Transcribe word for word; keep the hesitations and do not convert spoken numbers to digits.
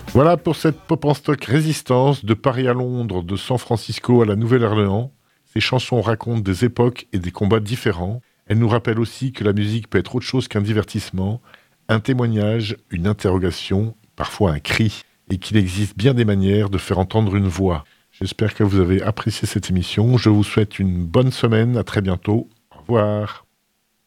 Voilà pour cette pop en stock résistance de Paris à Londres, de San Francisco à la Nouvelle-Orléans. Ces chansons racontent des époques et des combats différents. Elles nous rappellent aussi que la musique peut être autre chose qu'un divertissement, un témoignage, une interrogation, parfois un cri, et qu'il existe bien des manières de faire entendre une voix. J'espère que vous avez apprécié cette émission. Je vous souhaite une bonne semaine. À très bientôt. Au revoir.